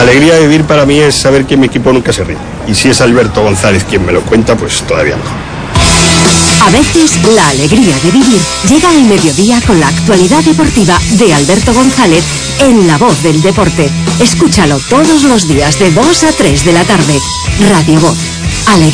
La alegría de vivir para mí es saber que mi equipo nunca se rinde. Y si es Alberto González quien me lo cuenta, pues todavía mejor. A veces, la alegría de vivir llega al mediodía con la actualidad deportiva de Alberto González en La Voz del Deporte. Escúchalo todos los días de 2 a 3 de la tarde. Radio Voz. Alegría.